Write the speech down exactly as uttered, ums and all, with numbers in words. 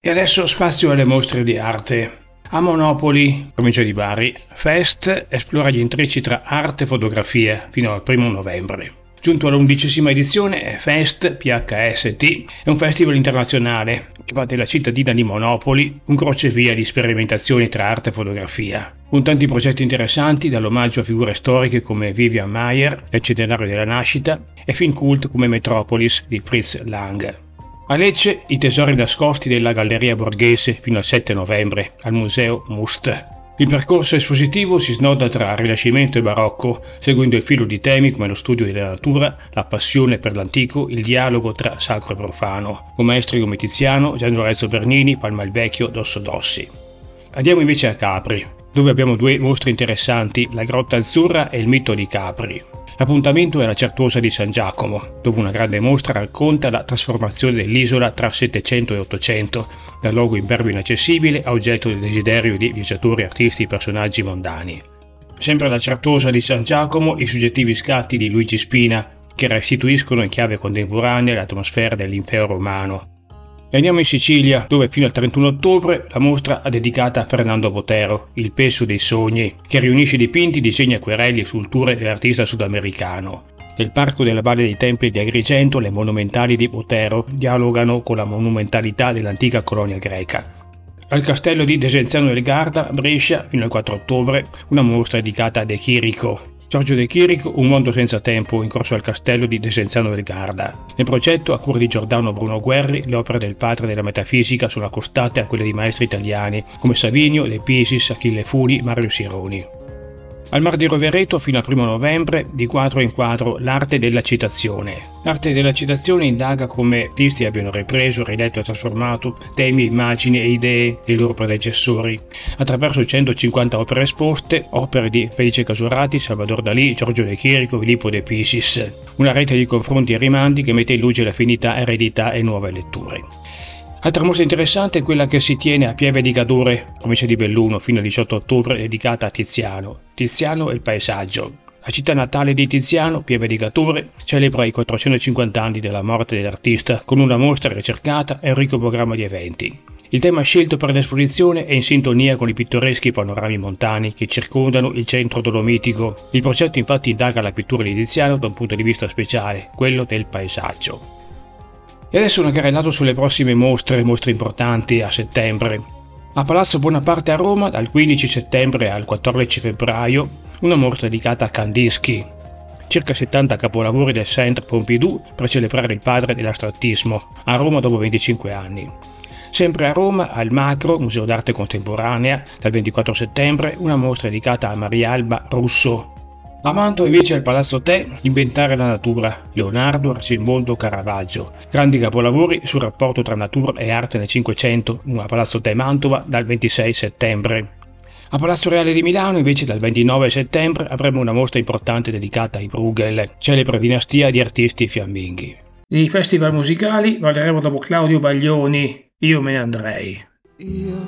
E adesso spazio alle mostre di arte. A Monopoli, provincia di Bari, Fest esplora gli intrecci tra arte e fotografia fino al primo novembre. Giunto all'undicesima edizione, Fest P H S T è un festival internazionale che va dalla cittadina di Monopoli, un crocevia di sperimentazioni tra arte e fotografia, con tanti progetti interessanti, dall'omaggio a figure storiche come Vivian Maier, nel centenario della nascita, e film cult come Metropolis di Fritz Lang. A Lecce, i tesori nascosti della Galleria Borghese fino al sette novembre, al Museo Must. Il percorso espositivo si snoda tra Rinascimento e Barocco, seguendo il filo di temi come lo studio della natura, la passione per l'antico, il dialogo tra sacro e profano, con maestri come Tiziano, Gian Lorenzo Bernini, Palma il Vecchio, Dosso Dossi. Andiamo invece a Capri, dove abbiamo due mostre interessanti, la Grotta Azzurra e il mito di Capri. L'appuntamento è la Certosa di San Giacomo, dove una grande mostra racconta la trasformazione dell'isola tra Settecento e Ottocento, da luogo impervio inaccessibile a oggetto del desiderio di viaggiatori, artisti e personaggi mondani. Sempre alla Certosa di San Giacomo i suggettivi scatti di Luigi Spina, che restituiscono in chiave contemporanea l'atmosfera dell'impero romano. E andiamo in Sicilia, dove fino al trentuno ottobre la mostra è dedicata a Fernando Botero, il Peso dei sogni, che riunisce dipinti, disegni, acquerelli e sculture dell'artista sudamericano. Nel Parco della Valle dei Templi di Agrigento le monumentali di Botero dialogano con la monumentalità dell'antica colonia greca. Al castello di Desenzano del Garda, a Brescia, fino al quattro ottobre, una mostra dedicata a De Chirico. Giorgio De Chirico, Un mondo senza tempo, in corso al castello di Desenzano del Garda. Nel progetto, a cura di Giordano Bruno Guerri, le opere del padre della metafisica sono accostate a quelle di maestri italiani come Savinio, De Pisis, Achille Fuli, Mario Sironi. Al Mar di Rovereto, fino al primo novembre, di quadro in quadro, l'arte della citazione. L'arte della citazione indaga come artisti abbiano ripreso, riletto e trasformato temi, immagini e idee dei loro predecessori, attraverso centocinquanta opere esposte, opere di Felice Casurati, Salvador Dalì, Giorgio De Chirico, Filippo De Pisis. Una rete di confronti e rimandi che mette in luce l'affinità, eredità e nuove letture. Altra mostra interessante è quella che si tiene a Pieve di Cadore, provincia di Belluno, fino al diciotto ottobre, dedicata a Tiziano. Tiziano e il paesaggio. La città natale di Tiziano, Pieve di Cadore, celebra i quattrocentocinquanta anni della morte dell'artista con una mostra ricercata e un ricco programma di eventi. Il tema scelto per l'esposizione è in sintonia con i pittoreschi panorami montani che circondano il centro dolomitico. Il progetto infatti indaga la pittura di Tiziano da un punto di vista speciale, quello del paesaggio. E adesso una carrellata sulle prossime mostre, mostre importanti a settembre. A Palazzo Bonaparte a Roma, dal quindici settembre al quattordici febbraio, una mostra dedicata a Kandinsky. Circa settanta capolavori del Centre Pompidou per celebrare il padre dell'astrattismo, a Roma dopo venticinque anni. Sempre a Roma, al Macro, Museo d'Arte Contemporanea, dal ventiquattro settembre, una mostra dedicata a Marialba Russo. A Mantova invece al Palazzo Te, Inventare la natura, Leonardo, Arcimondo, Caravaggio. Grandi capolavori sul rapporto tra natura e arte nel Cinquecento, a Palazzo Te Mantova dal ventisei settembre. A Palazzo Reale di Milano invece dal ventinove settembre avremo una mostra importante dedicata ai Bruegel, celebre dinastia di artisti fiamminghi. I festival musicali parleremo dopo Claudio Baglioni, Io me ne andrei. Io